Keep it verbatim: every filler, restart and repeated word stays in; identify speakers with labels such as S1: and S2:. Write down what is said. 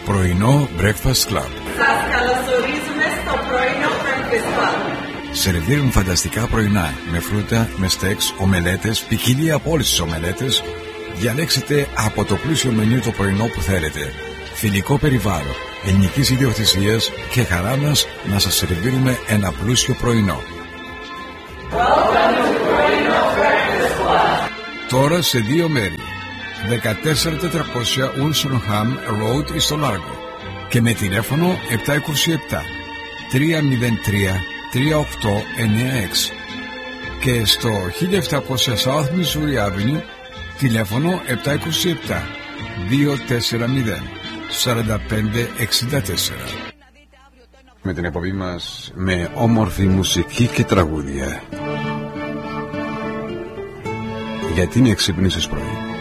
S1: Πρωινό Breakfast Club.
S2: Σας καλωσορίζουμε στο πρωινό Breakfast Club.
S1: Σερβίρουν φανταστικά πρωινά με φρούτα, με στέξ, ομελέτες, ποικιλία από όλες τις ομελέτες. Διαλέξτε από το πλούσιο μενού το πρωινό που θέλετε. Φιλικό περιβάλλον, ελληνικής ιδιοκτησίας και χαρά μας να σας σερβίρουμε ένα πλούσιο πρωινό. Τώρα σε δύο μέρη. δεκατέσσερα τετρακόσια Ulsonham Road στο Λάργο και με τηλέφωνο επτά είκοσι επτά τρία μηδέν τρία τρία οκτώ εννιά έξι και στο χίλια επτακόσια South Missouri Avenue τηλέφωνο επτά είκοσι επτά δύο τέσσερα μηδέν τέσσερα πέντε έξι τέσσερα. Με την εκπομπή μας με όμορφη μουσική και τραγούδια. Γιατί είναι ξυπνήσεις πρωί.